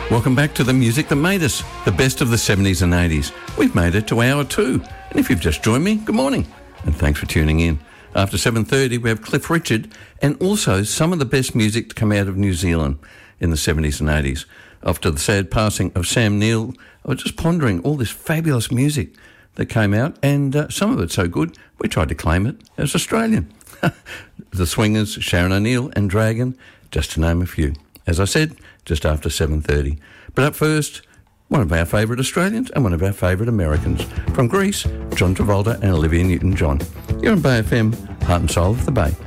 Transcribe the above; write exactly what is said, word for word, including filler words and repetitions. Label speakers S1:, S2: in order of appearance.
S1: Welcome back to the music that made us, the best of the seventies and eighties. We've made it to hour two. And if you've just joined me, good morning. And thanks for tuning in. After seven thirty, we have Cliff Richard and also some of the best music to come out of New Zealand in the seventies and eighties. After the sad passing of Sam Neill, I was just pondering all this fabulous music that came out, and uh, some of it so good, we tried to claim it as Australian. The Swingers, Sharon O'Neill and Dragon, just to name a few. As I said, just after seven thirty. But up first, one of our favourite Australians and one of our favourite Americans. From Greece, John Travolta and Olivia Newton-John. You're on Bay F M, heart and soul of the Bay.